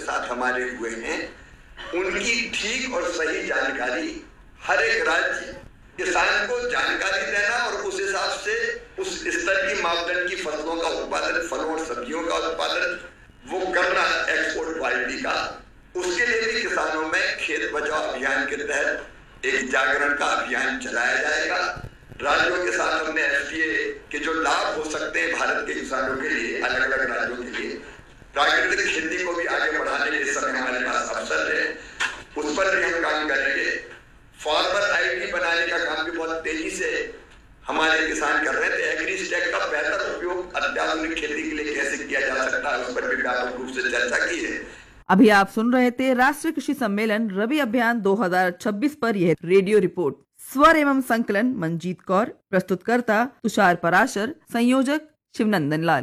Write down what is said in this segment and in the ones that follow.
साथ हमारे हुए हैं, उनकी ठीक और सही जानकारी हर एक राज्य किसान को जानकारी देना और उस हिसाब से उस स्तर की मापदंड की फसलों का उत्पादन, फलों और सब्जियों का उत्पादन वो करना एक्सपोर्ट क्वालिटी का, उसके लिए भी किसानों में खेत बचाओ अभियान के तहत एक जागरण का अभियान चलाया जाएगा। राज्यों के साथ हमने एफटीए के जो लाभ हो सकते हैं भारत के किसानों के लिए, अलग अलग राज्यों के लिए, प्राकृतिक खेती को भी आगे बढ़ाने के समय हमारे पास अवसर है, उस पर भी हम काम करेंगे। फार्मर आईडी बनाने का काम भी बहुत तेजी से हमारे किसान कर रहे थे। एग्रीस्टेक का बेहतर उपयोग अत्याधुनिक खेती के लिए कैसे किया जा सकता है, उस पर भी व्यापक रूप से चर्चा की है। अभी आप सुन रहे थे राष्ट्रीय कृषि सम्मेलन रबी अभियान 2026 पर यह रेडियो रिपोर्ट। स्वर एवं संकलन मंजीत कौर, प्रस्तुतकर्ता तुषार पराशर, संयोजक शिवनंदन लाल।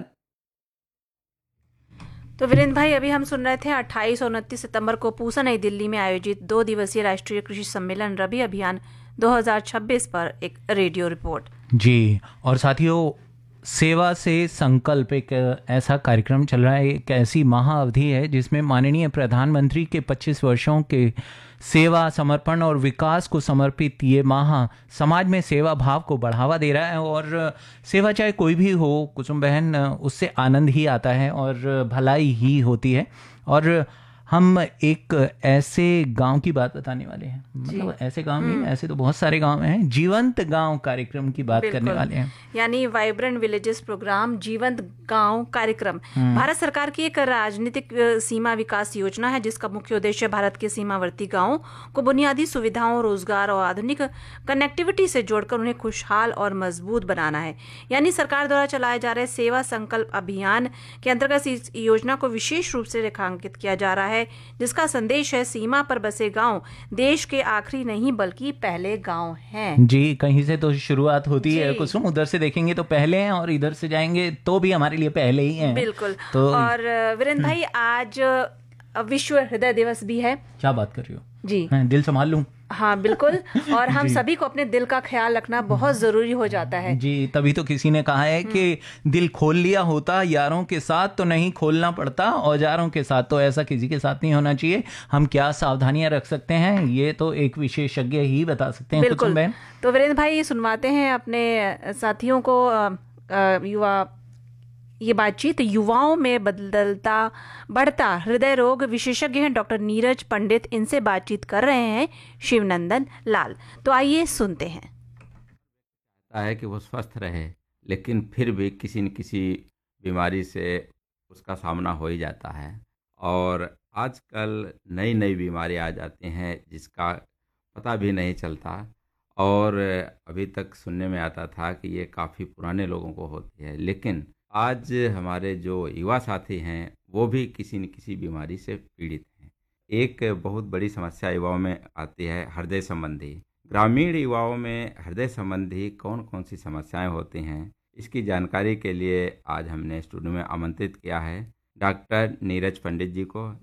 तो वीरेंद्र भाई, अभी हम सुन रहे थे 28 और 29 सितंबर को पूसा नई दिल्ली में आयोजित 2 दिवसीय राष्ट्रीय कृषि सम्मेलन रबी अभियान 2026 पर एक रेडियो रिपोर्ट। जी, और साथियों, सेवा से संकल्प एक ऐसा कार्यक्रम चल रहा है, एक ऐसी महाअवधि है जिसमें माननीय प्रधानमंत्री के 25 वर्षों के सेवा, समर्पण और विकास को समर्पित ये माह समाज में सेवा भाव को बढ़ावा दे रहा है। और सेवा चाहे कोई भी हो कुसुम बहन, उससे आनंद ही आता है और भलाई ही होती है। और हम एक ऐसे गांव की बात बताने वाले हैं, मतलब ऐसे गांव नहीं, ऐसे तो बहुत सारे गांव हैं, जीवंत गांव कार्यक्रम की बात करने वाले हैं। यानी वाइब्रेंट विलेजेस प्रोग्राम, जीवंत गांव कार्यक्रम भारत सरकार की एक राजनीतिक सीमा विकास योजना है, जिसका मुख्य उद्देश्य भारत के सीमावर्ती गांवों को बुनियादी सुविधाओं, रोजगार और आधुनिक कनेक्टिविटी से जोड़कर उन्हें खुशहाल और मजबूत बनाना है। यानी सरकार द्वारा चलाए जा रहे सेवा संकल्प अभियान के अंतर्गत इस योजना को विशेष रूप से रेखांकित किया जा रहा है, जिसका संदेश है सीमा पर बसे गांव देश के आखिरी नहीं बल्कि पहले गांव हैं। जी, कहीं से तो शुरुआत होती है कुसुम, उधर से देखेंगे तो पहले हैं और इधर से जाएंगे तो भी हमारे लिए पहले ही हैं। बिल्कुल। तो और वीरेंद्र भाई, आज विश्व हृदय दिवस भी है। क्या बात कर रही हो जी? दिल संभाल लूं। हाँ बिल्कुल। और हम सभी को अपने दिल का ख्याल रखना बहुत जरूरी हो जाता है जी। तभी तो किसी ने कहा है कि दिल खोल लिया होता, यारों के साथ तो नहीं खोलना पड़ता, औजारों के साथ। तो ऐसा किसी के साथ नहीं होना चाहिए। हम क्या सावधानियां रख सकते हैं ये तो एक विशेषज्ञ ही बता सकते हैं। बिल्कुल। तो वीरेंद्र भाई, सुनवाते हैं अपने साथियों को ये बातचीत। युवाओं में बदलता बढ़ता हृदय रोग विशेषज्ञ हैं डॉक्टर नीरज पंडित, इनसे बातचीत कर रहे हैं शिवनंदन लाल। तो आइए सुनते हैं। है कि वो स्वस्थ रहे, लेकिन फिर भी किसी न किसी बीमारी से उसका सामना हो ही जाता है। और आजकल नई नई बीमारी आ जाती हैं जिसका पता भी नहीं चलता, और अभी तक सुनने में आता था कि ये काफ़ी पुराने लोगों को होती है। लेकिन आज हमारे जो युवा साथी हैं वो भी किसी न किसी बीमारी से पीड़ित हैं। एक बहुत बड़ी समस्या युवाओं में आती है हृदय संबंधी। ग्रामीण युवाओं में हृदय संबंधी कौन कौन सी समस्याएं होती हैं, इसकी जानकारी के लिए आज हमने स्टूडियो में आमंत्रित किया है डॉक्टर नीरज पंडित जी को,